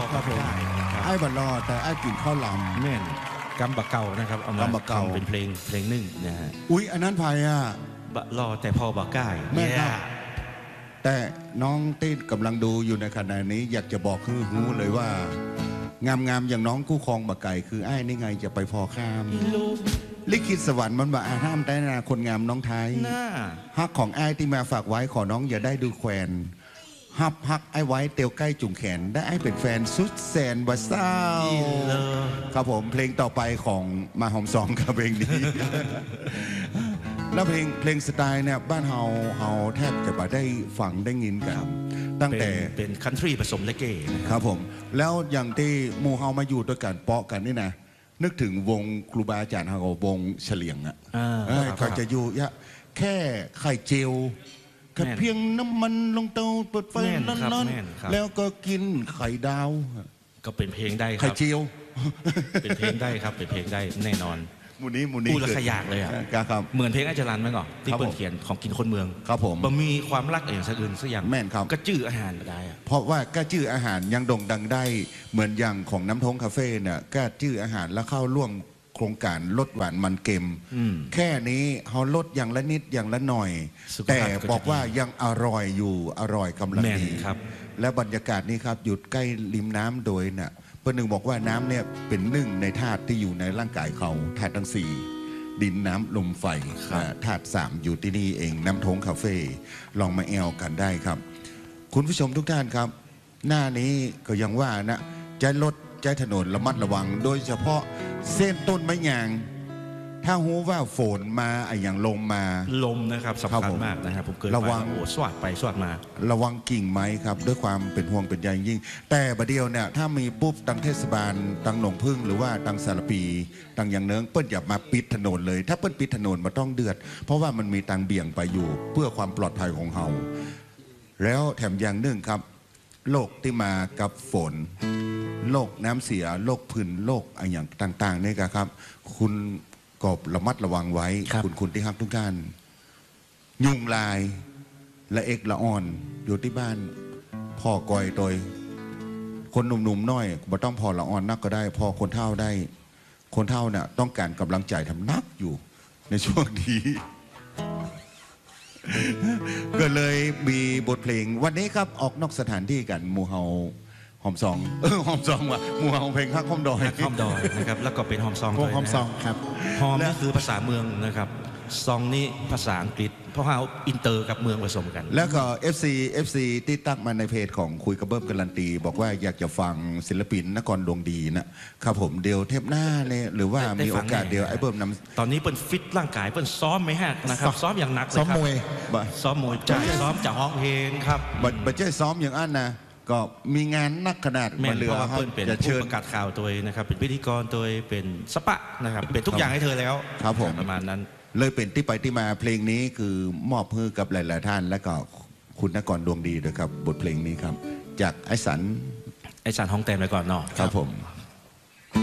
ครับผมไอ้บัลลอแต่ไอ้กินข้าวลำแม่นกำบะเก่านะครับเอามาทำเป็นเพลงหนึ่งนะฮะอุ๊ยอันนั้นไผ่อะบะรอแต่พอบะก่ายแม่ครับแต่น้องติดกำลังดูอยู่ในขณะนี้อยากจะบอกคือหูเลยว่างามๆอย่างน้องกู้ครองบะไก่คือไอ้นี่ไงจะไปพอข้ามลิขิตสวรรค์มันว่าห้ามได้นาคนงามน้องไทยฮักของไอ้ที่มาฝากไว้ขอน้องอย่าได้ดูแควนฮักไอ้ไว้เตียวใกล้จุ่มแขนได้ไอ้เป็นแฟนสุดแสนวัดเศร้าครับผมเพลงต่อไปของมาหอมสองครับเพลงนี้ แล้วเพลงสไตล์เนี่ยบ้านเฮาแทบจะไม่ได้ฟังได้ยินกันตั้งแต่เป็นคันทรีผสมเลเก้ครับผมแล้วอย่างที่มูเฮามาอยู่ด้วยกันเปาะกันนี่นะนึกถึงวงครูบาอาจารย์เฮาวงเฉลียงอ่ะเขาจะอยู่แค่ไข่เจียวแค่เพียงน้ำมันลงเตาเปิดไฟร้อนๆแล้วก็กินไข่ดาวก็เป็นเพลงได้ครับไข่เจียวเป็นเพลงได้ครับเป็นเพลงได้แน่นอนมูนี้พูดแล้วขยากเลยอ่ะเหมือนเพลงอาจารย์ไหมก่อนที่เปิดเขียนของกินคนเมืองครับผมบะมีความรักอย่างสักอื่นสักอย่างแม่นครับก็จื้ออาหารได้เพราะว่าก็จื้ออาหารยังโด่งดังได้เหมือนอย่างของน้ำท้องคาเฟ่เนี่ยก็จื้ออาหารแล้วเข้าร่วมโครงการลดหวานมันเค็มแค่นี้เขาลดอย่างละนิดอย่างละหน่อยแต่บอกว่ายังอร่อยอยู่อร่อยกำลังดีและบรรยากาศนี้ครับอยู่ใกล้ริมน้ำโดยเนี่ยเพื่อนหนึ่งบอกว่าน้ำเนี่ยเป็นหนึ่งในธาตุที่อยู่ในร่างกายเขาธาตุทั้งสี่ดินน้ำลมไฟธาตุสามอยู่ที่นี่เองน้ำทงคาเฟ่ลองมาแอลกันได้ครับคุณผู้ชมทุกท่านครับหน้านี้ก็ยังว่านะใจรถใจถนนระมัดระวังโดยเฉพาะเส้นต้นไม้ยางถ้าหูว่าฝนมาอย่างลมมาลมนะครับสำคัญมากนะครับผมเกิดระวังสวัสดไปสวัสดมาระวังกิ่งไม้ครับด้วยความเป็นห่วงเป็นใยยิ่งแต่ประเดี๋ยวเนี่ยถ้ามีปุ๊บตังเทศบาลตังหนองพึ่งหรือว่าตังสารปีตังอย่างเนื้อเปิ้ลอย่ามาปิดถนนเลยถ้าเปิ้ลปิดถนนมาต้องเดือดเพราะว่ามันมีตังเบี่ยงไปอยู่เพื่อความปลอดภัยของเราแล้วแถมอย่างหนึ่งครับโรคที่มากับฝนโรคน้ำเสียโรคผื่นโรคอะไรอย่างต่างๆนี่ครับคุณกบระมัดระวังไว้คุณที่ฮักทุกท่านยุงลายและเอกละอ่อนอยู่ที่บ้านพ่อกอยโดยคนหนุ่มๆน้อยบ่ต้องพอละอ่อนนักก็ได้พอคนเฒ่าได้คนเฒ่าเนี่ยต้องการกำลังใจทำนักอยู่ในช่วงนี้ ก็เลยมีบทเพลงวันนี้ครับออกนอกสถานที่กันมูเฮาหอมซองหอมซองว่ะมูเฮาเพลงฮักข้อมดอยนะครับแล้วก็เป็นหอมซองหอมซองครับหอมนี่คือภาษาเมืองนะครับซองนี่ภาษาอังกฤษเพราะว่าอินเตอร์กับเมืองผสมกันแล้วก็ FC ที่ตั้งมาในเพจของคุยกับเบิ้มการันตีบอกว่าอยากจะฟังศิลปินนครดวงดีนะครับผมเดียวเทปหน้าเนี่ยหรือว่ามีโอกาสเดียวไอ้เบิ้มนำตอนนี้เปิ้ลฟิตร่างกายเปิ้ลซ้อมไม่ฮะนะครับซ้อมอย่างหนักเลยครับซ้อมมวยจ่ายซ้อมจะฮ้องเพลงครับบัดเจ้ซ้อมอย่างอันนะก็มีงานนักขนาดมาเรือครับเป็นผู้ประกาศข่าวตัวนะครับเป็นพิธีกรตัวเป็นสปะนะครับเป็นทุกอย่างให้เธอแล้วครับผมประมาณนั้นเลยเป็นที่ไปที่มาเพลงนี้คือมอบให้กับหลายๆท่านและก็คุณนกรดวงดีด้วยครับบทเพลงนี้ครับจากไอสันห้องเต็มไปก่อนเนาะครับผม